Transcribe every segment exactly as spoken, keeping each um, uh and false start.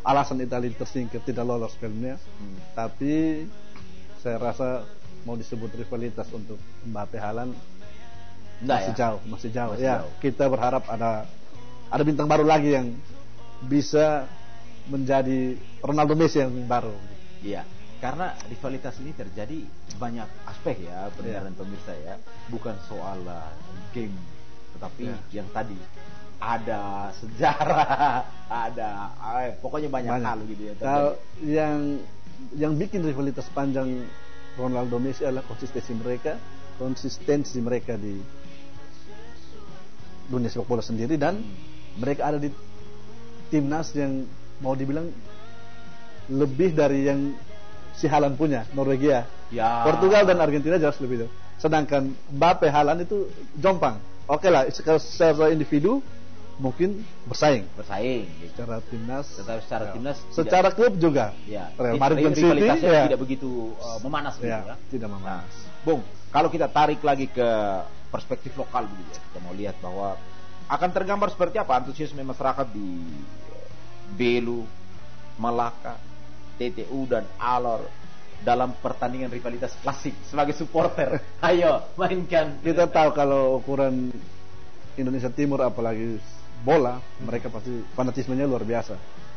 alasan Italia tersingkir tidak lolos Piala Dunia. Hmm. Tapi saya rasa mau disebut rivalitas untuk Mbappe Haaland masih ya? jauh, masih jauh. Masih ya, jauh. Kita berharap ada ada bintang baru lagi yang bisa menjadi Ronaldo Messi yang baru. Iya. Karena rivalitas ini terjadi banyak aspek ya, pendengar dan pemirsa ya. Bukan soal uh, game, tetapi yeah. yang tadi ada sejarah, ada eh, pokoknya banyak, banyak hal gitu ya. Kalau yang yang bikin rivalitas panjang Ronaldo Messi adalah konsistensi mereka, konsistensi mereka di dunia sepak bola sendiri, dan hmm. mereka ada di timnas yang mau dibilang lebih dari yang si Haaland punya, Norwegia, ya. Portugal dan Argentina jelas lebih jauh. Sedangkan Mbappe Haaland itu jompang. Oke lah, secara individu mungkin bersaing, bersaing. Gitu. Secara timnas, tetapi secara ya. timnas, secara tidak, klub juga. Ya. Real Madrid dan City ya. tidak begitu uh, memanas, gitu ya. ya. Tidak memanas. Nah, Bung, kalau kita tarik lagi ke perspektif lokal begitu ya, kita mau lihat bahwa akan tergambar seperti apa antusiasme masyarakat di Belu, Malaka, T T U dan Alor dalam pertandingan rivalitas klasik sebagai supporter. Ayo mainkan. Kita tahu kalau ukuran Indonesia Timur apalagi bola, hmm. mereka pasti fanatismenya luar biasa.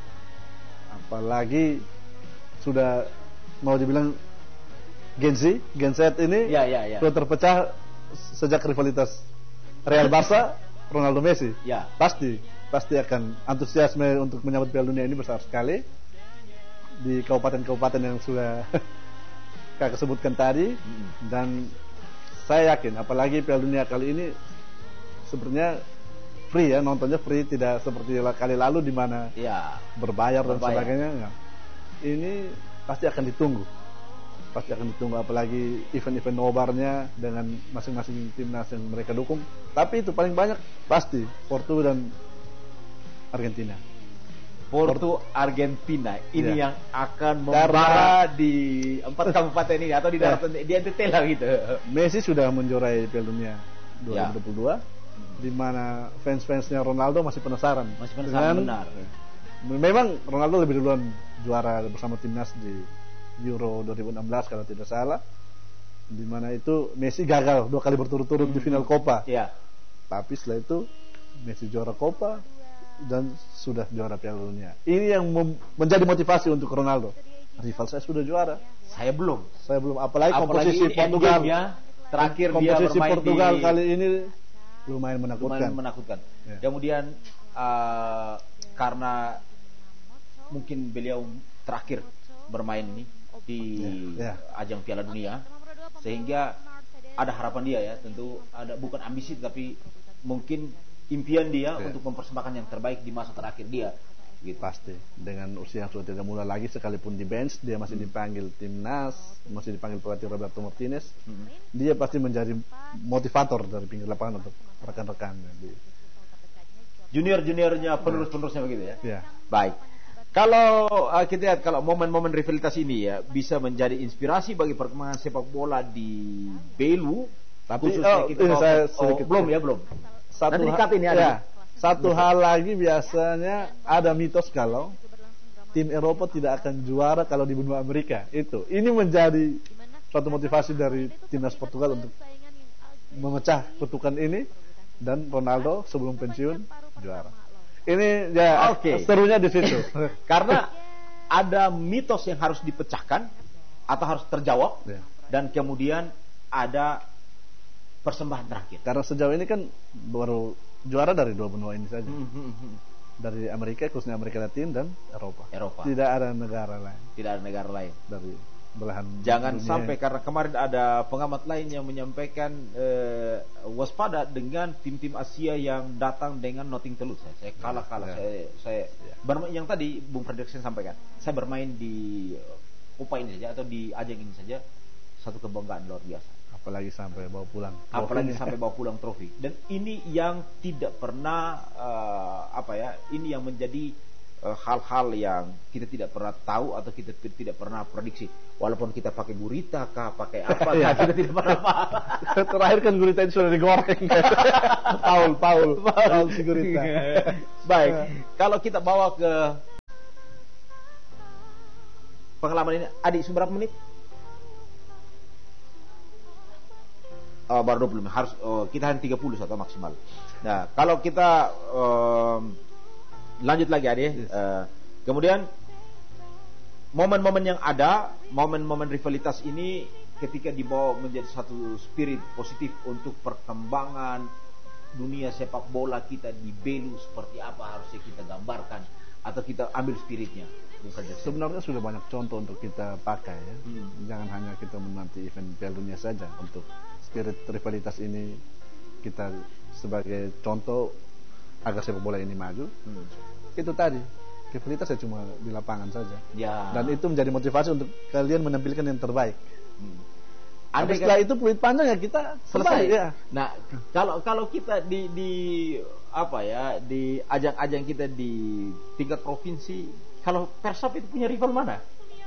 Apalagi sudah mau dibilang Gen Z, Gen Z ini ya, ya, ya. sudah terpecah sejak rivalitas Real Barca, Ronaldo Messi. Ya. Pasti, pasti akan antusiasme untuk menyambut Piala Dunia ini besar sekali di kabupaten-kabupaten yang sudah kakak sebutkan tadi. hmm. Dan saya yakin apalagi Piala Dunia kali ini sebenarnya free ya, nontonnya free, tidak seperti kali lalu di mana ya, berbayar, berbayar dan sebagainya ya. Ini pasti akan ditunggu, pasti akan ditunggu apalagi event-event nobarnya dengan masing-masing timnas yang mereka dukung. Tapi itu paling banyak pasti Portugal dan Argentina. Porto Argentina ini yeah. yang akan membara di empat kabupaten ini atau di darat yeah. di N T T lah gitu. Messi sudah menjuarai Piala Dunia dua ribu dua puluh dua yeah. di mana fans-fansnya Ronaldo masih penasaran. Masih penasaran dengan, benar. Memang Ronaldo lebih duluan juara bersama timnas di Euro dua ribu enam belas kalau tidak salah. Di mana itu Messi gagal dua kali berturut-turut hmm. di final Copa. Yeah. Tapi setelah itu Messi juara Copa dan sudah juara Piala Dunia. Ini yang mem- menjadi motivasi untuk Ronaldo. Rival saya sudah juara, saya belum. Saya belum. Apalagi, Apalagi komposisi Portugal terakhir komposisi dia Portugal di... kali ini lumayan menakutkan. Lumayan menakutkan. Ya. Kemudian uh, karena mungkin beliau terakhir bermain ini di ya. Ya. ajang Piala Dunia, sehingga ada harapan dia ya, tentu ada bukan ambisi tapi mungkin impian dia ya. untuk mempersembahkan yang terbaik di masa terakhir dia. Gitu. Pasti dengan usia yang sudah tidak muda lagi, sekalipun di bench dia masih hmm. dipanggil timnas, masih dipanggil pelatih Roberto Martinez. Hmm. Dia pasti menjadi motivator dari pinggir lapangan untuk rekan-rekan. Junior-juniornya, penerus-penerusnya begitu ya. Ya. Baik. Kalau uh, kita lihat kalau momen-momen rivalitas ini ya bisa menjadi inspirasi bagi perkembangan sepak bola di Belu. Tapi oh, ini saya oh, belum ya belum. Satu Nanti dikat ini ada. Ya, satu Bisa. hal lagi biasanya ada mitos kalau tim Eropa tidak akan juara kalau di benua Amerika. Itu. Ini menjadi suatu motivasi dari timnas Portugal untuk memecah kutukan ini, dan Ronaldo sebelum pensiun juara. Ini ya okay. serunya di situ. Karena ada mitos yang harus dipecahkan atau harus terjawab ya. Dan kemudian ada persembahan terakhir. Karena sejauh ini kan baru juara dari dua benua ini saja. Mm-hmm. Dari Amerika, khususnya Amerika Latin dan Eropa. Eropa. Tidak ada negara lain. Tidak ada negara lain dari belahan Jangan dunia. sampai, karena kemarin ada pengamat lain yang menyampaikan eh, waspada dengan tim-tim Asia yang datang dengan nothing tulus. Saya, saya kalah-kalah. Ya. Saya, saya ya. bermain, yang tadi Bung Fredrickson sampaikan. Saya bermain di Copa ini saja atau di ajang ini saja, satu kebanggaan luar biasa. Apalagi sampai bawa pulang trofi. Apalagi sampai bawa pulang trofi. Dan ini yang tidak pernah uh, apa ya? Ini yang menjadi uh, hal-hal yang kita tidak pernah tahu atau kita t- tidak pernah prediksi. Walaupun kita pakai gurita kah, pakai apa kah, kita tidak pernah paham. Terakhir kan gurita itu sudah digoreng. Paul, Paul, Paul si gurita. Baik, kalau kita bawa ke pengalaman ini. Adik, seberapa menit? Oh, baru dua puluh menit. Harus oh, kita hanya tiga puluh atau maksimal. Nah, kalau kita um, lanjut lagi adik. Yes. Uh, kemudian momen-momen yang ada, momen-momen rivalitas ini ketika dibawa menjadi satu spirit positif untuk perkembangan dunia sepak bola kita di Belu, seperti apa harusnya kita gambarkan atau kita ambil spiritnya. Sebenarnya sudah banyak contoh untuk kita pakai ya. Hmm. Jangan hanya kita menanti event Piala Dunia saja. Untuk spirit rivalitas ini kita sebagai contoh agar sepak bola ini maju. Hmm. Itu tadi, rivalitas ya cuma di lapangan saja. Ya. Dan itu menjadi motivasi untuk kalian menampilkan yang terbaik. Hmm. Tapi setelah kan, itu peluit panjang ya kita selesai ya. Nah, kalau kalau kita di di apa ya, di ajang-ajang kita di tingkat provinsi, kalau Persib itu punya rival mana?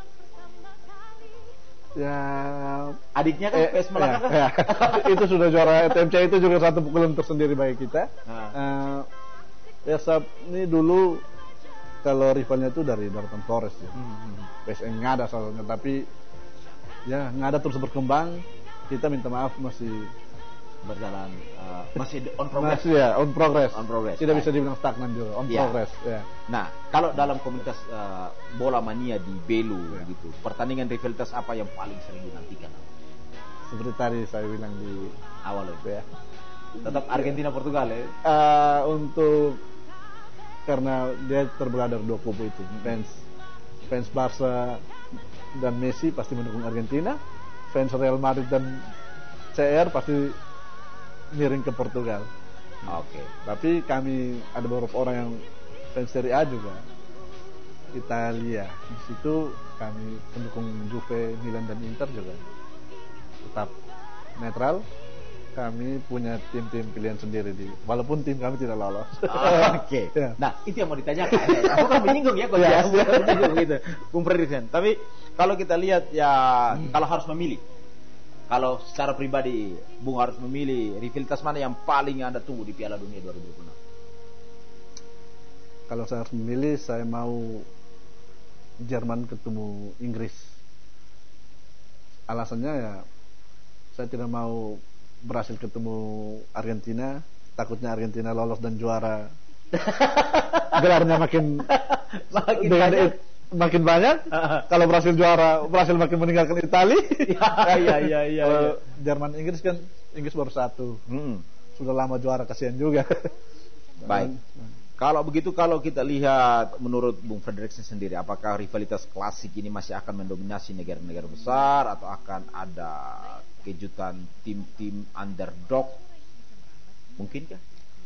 Ya, adiknya kan eh, P S Malaka kan. Ya, ya. Itu sudah juara T M C, itu juga satu pukulan tersendiri bagi kita. Nah. Uh, Persib ini dulu kalau rivalnya itu dari Daratan Flores ya. Hmm. P S M nggak ada soalnya, tapi ya nggak ada, terus berkembang. Kita minta maaf masih berjalan, uh, masih on progress. Masih ya, on progress. On progress. Tidak bisa dibilang stagnan juga, on ya. progress. Ya. Nah, kalau dalam komunitas uh, bola mania di Belu ya. gitu, pertandingan rivalitas apa yang paling sering dinantikan? Seperti tadi saya bilang di awal itu ya. Tetap Argentina Portugal ya. Uh, untuk karena dia terbelah dari dua kubu itu, fans fans Barca dan Messi pasti mendukung Argentina, fans Real Madrid dan C R pasti miring ke Portugal. Oke. Okay. Tapi kami ada beberapa orang yang fans Serie A juga, Italia. Di situ kami pendukung Juve, Milan dan Inter juga tetap netral. Kami punya tim-tim pilihan sendiri di, walaupun tim kami tidak lolos. Oh, Oke. Okay. Ya. Nah, itu yang mau ditanyakan. Aku kan menyinggung ya, kalau ya, menyinggung gitu, Bung Fredrickson. Tapi kalau kita lihat ya, hmm. kalau harus memilih, kalau secara pribadi Bung harus memilih, rivalitas mana yang paling Anda tunggu di Piala Dunia dua ribu dua puluh enam? Kalau saya harus memilih, saya mau Jerman ketemu Inggris. Alasannya ya, saya tidak mau berhasil ketemu Argentina, takutnya Argentina lolos dan juara, gelarnya makin makin dengan banyak. It, makin banyak. Kalau berhasil juara, berhasil makin meninggalkan Italia. Iya iya iya. Jerman Inggris kan, Inggris baru satu, hmm. sudah lama juara, kasihan juga. Baik. Kalau begitu, kalau kita lihat menurut Bung Fredrickson sendiri, apakah rivalitas klasik ini masih akan mendominasi negara-negara besar atau akan ada kejutan tim-tim underdog? Mungkinkah?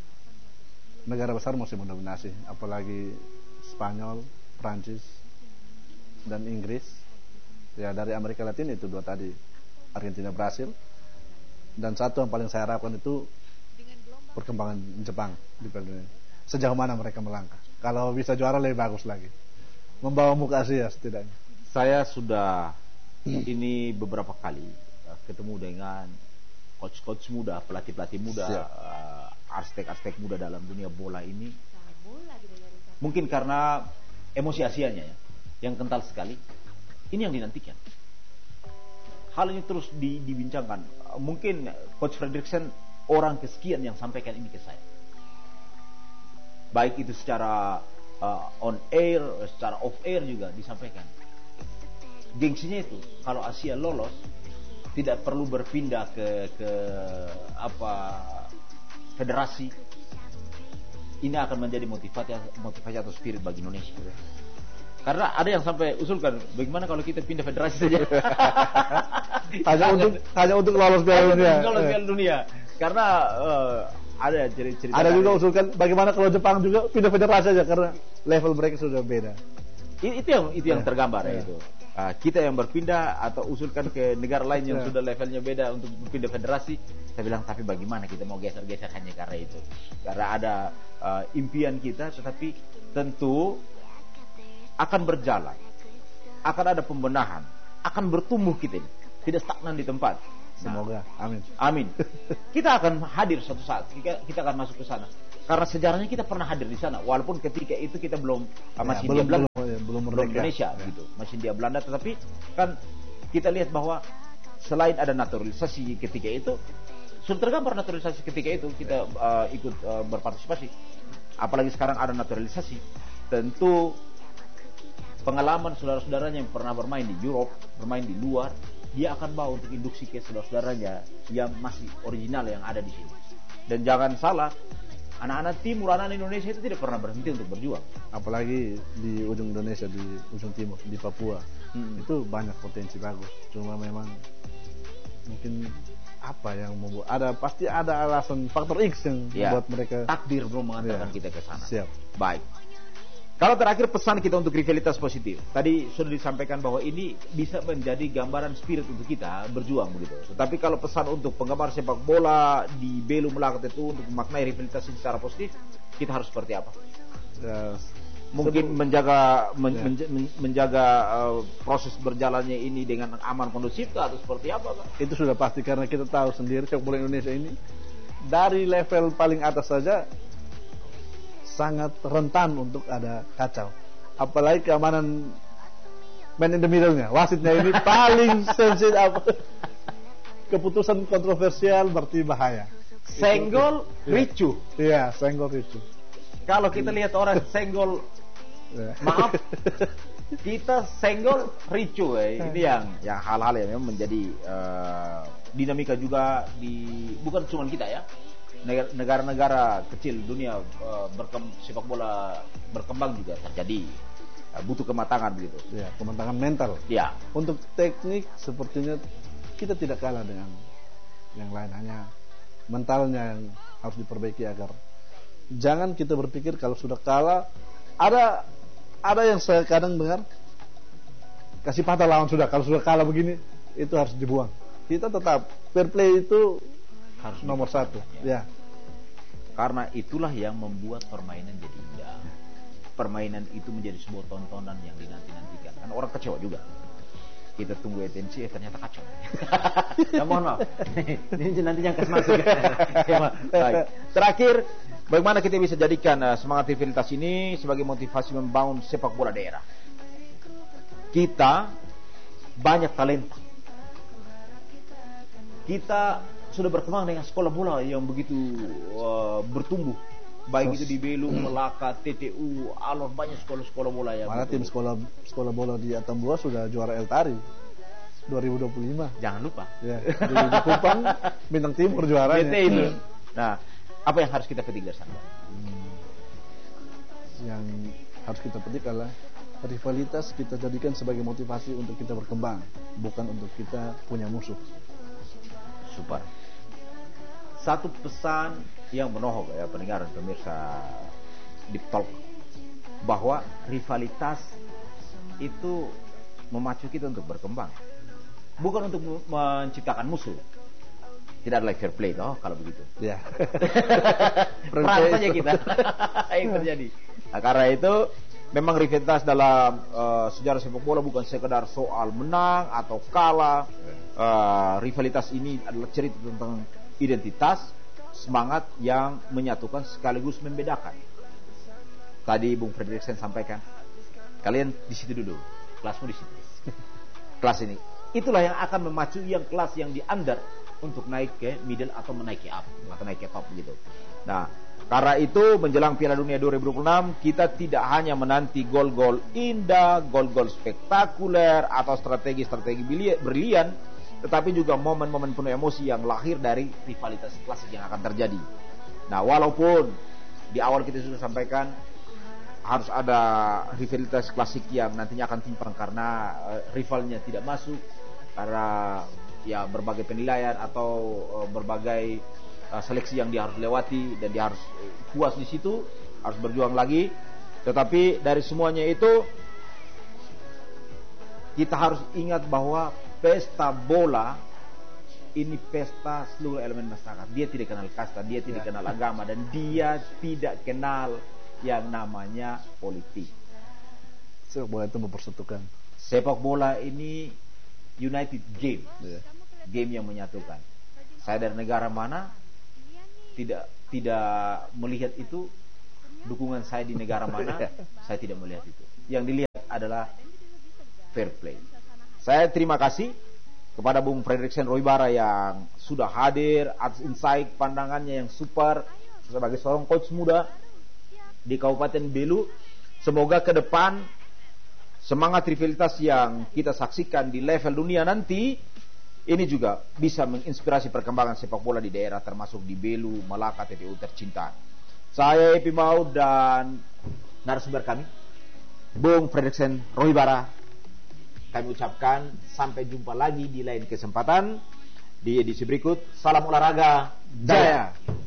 Negara besar masih mendominasi, apalagi Spanyol, Prancis, dan Inggris. Ya, dari Amerika Latin itu dua tadi, Argentina, Brasil. Dan satu yang paling saya harapkan itu perkembangan Jepang di Piala Dunia. Sejauh mana mereka melangkah? Kalau bisa juara lebih bagus lagi, membawa muka Asia setidaknya. Saya sudah ini beberapa kali ketemu dengan coach-coach muda, pelatih-pelatih muda, uh, arsitek-arsitek muda dalam dunia bola ini. Mungkin karena emosi Asianya ya, yang kental sekali. Ini yang dinantikan. Hal ini terus di, dibincangkan. Uh, mungkin Coach Fredrickson orang kesekian yang sampaikan ini ke saya. Baik itu secara uh, on air, secara off air juga disampaikan. Gengsinya itu, kalau Asia lolos, tidak perlu berpindah ke ke apa federasi. Ini akan menjadi motivasi motivasi atau spirit bagi Indonesia. Karena ada yang sampai usulkan, bagaimana kalau kita pindah federasi saja? hanya untuk hanya untuk lolos Piala Dunia. Lolos Piala Dunia. Karena uh, ada cerita-cerita. Ada juga usulkan, bagaimana kalau Jepang juga pindah federasi saja, karena level mereka sudah beda. Itu yang itu yang tergambar ya, ya itu. Uh, kita yang berpindah atau usulkan ke negara lain yang ya. sudah levelnya beda untuk berpindah federasi. Saya bilang, tapi bagaimana kita mau geser-geser hanya karena itu? Karena ada uh, impian kita, tetapi tentu akan berjalan, akan ada pembenahan, akan bertumbuh kita ini, tidak stagnan di tempat. Semoga, amin. Amin. Kita akan hadir suatu saat. Kita, kita akan masuk ke sana. Karena sejarahnya kita pernah hadir di sana, walaupun ketika itu kita belum ya, masih belum, Hindia Belanda, belum, ya, belum, belum Indonesia, ya. gitu, masih Hindia Belanda. Tetapi kan kita lihat bahwa selain ada naturalisasi ketika itu, sudah tergambar naturalisasi ketika itu kita uh, ikut uh, berpartisipasi. Apalagi sekarang ada naturalisasi, tentu pengalaman saudara-saudaranya yang pernah bermain di Europe, bermain di luar, dia akan bawa untuk induksi ke saudara-saudaranya yang masih original yang ada di sini. Dan jangan salah, anak-anak timur, anak-anak Indonesia itu tidak pernah berhenti untuk berjuang. Apalagi di ujung Indonesia, di ujung timur, di Papua, hmm. itu banyak potensi bagus. Cuma memang mungkin apa yang membuat, ada pasti ada alasan faktor X yang ya, membuat mereka, takdir belum mengantarkan ya, kita ke sana. Siap. Baik. Kalau terakhir pesan kita untuk rivalitas positif. Tadi sudah disampaikan bahwa ini bisa menjadi gambaran spirit untuk kita berjuang begitu. Tetapi kalau pesan untuk penggemar sepak bola di Belu Melaka itu untuk memaknai rivalitas ini secara positif, kita harus seperti apa? Ya, mungkin sebelum, menjaga men, ya. menja, men, menjaga uh, proses berjalannya ini dengan aman kondusif atau seperti apa, Pak? Itu sudah pasti, karena kita tahu sendiri sepak bola Indonesia ini dari level paling atas saja sangat rentan untuk ada kacau. Apalagi keamanan man in the middle-nya, wasitnya ini paling sensitif. Keputusan kontroversial berarti bahaya. Senggol, itu, ricu. Iya, senggol ricu. Kalau kita lihat orang senggol, maaf, kita senggol ricu. Eh. Ini yang, yang hal-hal yang memang menjadi uh, dinamika juga di, bukan cuma kita ya. Negara-negara kecil dunia uh, berkem, sepak bola berkembang juga terjadi, uh, butuh kematangan begitu. Ya, kematangan mental. Ya. Untuk teknik sepertinya kita tidak kalah dengan yang lain, hanya mentalnya yang harus diperbaiki agar jangan kita berpikir kalau sudah kalah. Ada ada yang saya kadang dengar, kasih patah lawan sudah, kalau sudah kalah begini itu harus dibuang. Kita tetap fair play itu harus nomor satu, ya. Karena itulah yang membuat permainan jadi indah. Permainan itu menjadi sebuah tontonan yang dinanti-nantikan. Kan orang kecewa juga. Kita tunggu A T M C, eh, ternyata kacau. Ya, mohon maaf. Ini nanti yang kasih masuk. Baik. Terakhir, bagaimana kita bisa jadikan uh, semangat rivalitas ini sebagai motivasi membangun sepak bola daerah? Kita banyak talenta. Kita sudah berkembang dengan sekolah bola yang begitu uh, bertumbuh, baik Sos. itu di Belu, Melaka, T T U, Alor, banyak sekolah-sekolah bola yang mana tim sekolah sekolah bola di Atambua sudah juara Eltari dua ribu dua puluh lima. Jangan lupa. Ya, di Kupang Bintang Timur juaranya. B T itu. Nah, apa yang harus kita petik dari sana? Hmm, yang harus kita petik adalah rivalitas kita jadikan sebagai motivasi untuk kita berkembang, bukan untuk kita punya musuh. Super. Satu pesan yang menohok ya pendengar dan pemirsa Deep Talk, bahwa rivalitas itu memacu kita untuk berkembang, bukan untuk menciptakan musuh. Tidak ada fair play toh kalau begitu. Ya. Perang saja kita. Yang terjadi. Nah, karena itu memang rivalitas dalam uh, sejarah sepak bola bukan sekedar soal menang atau kalah. Uh, rivalitas ini adalah cerita tentang identitas, semangat yang menyatukan sekaligus membedakan. Tadi Bung Fredriksen sampaikan, kalian di situ dulu, kelasmu di situ. Kelas ini, itulah yang akan memacu yang kelas yang di under untuk naik ke middle atau menaik ke up atau naik ke top gitu. Nah, karena itu menjelang Piala Dunia dua ribu dua puluh enam kita tidak hanya menanti gol-gol indah, gol-gol spektakuler atau strategi-strategi brilian, tetapi juga momen-momen penuh emosi yang lahir dari rivalitas klasik yang akan terjadi. Nah, walaupun di awal kita sudah sampaikan harus ada rivalitas klasik yang nantinya akan timpang karena uh, rivalnya tidak masuk, karena ya berbagai penilaian atau uh, berbagai uh, seleksi yang dia harus lewati dan dia harus uh, puas di situ, harus berjuang lagi. Tetapi dari semuanya itu kita harus ingat bahwa pesta bola ini pesta seluruh elemen masyarakat. Dia tidak kenal kasta, dia tidak ya. kenal agama, dan dia tidak kenal yang namanya politik. Sepak bola itu mempersatukan. Sepak bola ini united game. Ya. game yang menyatukan. Saya dari negara mana tidak tidak melihat itu, dukungan saya di negara mana saya tidak melihat itu. Yang dilihat adalah fair play. Saya terima kasih kepada Bung Fredriksen Roybara yang sudah hadir atas insight pandangannya yang super sebagai seorang coach muda di Kabupaten Belu. Semoga ke depan semangat rivalitas yang kita saksikan di level dunia nanti ini juga bisa menginspirasi perkembangan sepak bola di daerah termasuk di Belu, Malaka, T P U tercinta. Saya Epi Maud dan narasumber kami Bung Fredriksen Roybara, kami ucapkan sampai jumpa lagi di lain kesempatan di edisi berikut. Salam olahraga jaya.